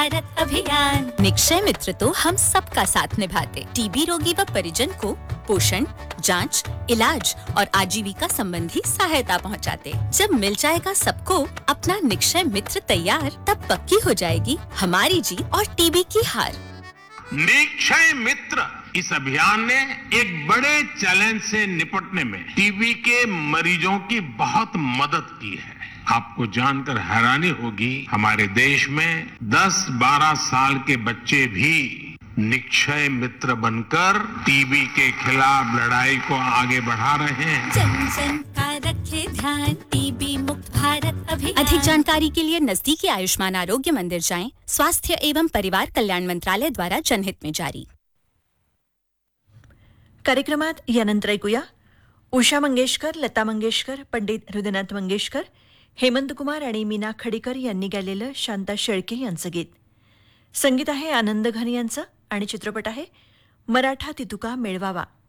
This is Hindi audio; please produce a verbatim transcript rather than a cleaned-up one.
भारत अभियान। निक्षय मित्र तो हम सबका साथ निभाते, टीबी रोगी व परिजन को पोषण, जांच, इलाज और आजीविका संबंधी सहायता पहुंचाते। जब मिल जाएगा सबको अपना निक्षय मित्र तैयार, तब पक्की हो जाएगी हमारी जीत और टीबी की हार। निक्षय मित्र इस अभियान ने एक बड़े चैलेंज से निपटने में टीबी के मरीजों की बहुत मदद की है। आपको जानकर हैरानी होगी, हमारे देश में दस बारह साल के बच्चे भी निक्षय मित्र बनकर टीबी के खिलाफ लड़ाई को आगे बढ़ा रहे हैं। जन जन का रखे ध्यान, टीबी मुक्त भारत अभियान। अधिक जानकारी के लिए नजदीकी आयुष्मान आरोग्य मंदिर जाएं। स्वास्थ्य एवं परिवार कल्याण मंत्रालय द्वारा जनहित में जारी। कार्यक्रमात यानंतर ऐकूया उषा मंगेशकर, लता मंगेशकर, पंडित हृदयनाथ मंगेशकर, हेमंत कुमार आणि मीना खडीकर यांनी गायलेलं शांता शेळके यांचं गीत. संगीत आहे आनंद घन यांचं आणि चित्रपट आहे मराठा तितुका मेळवावा.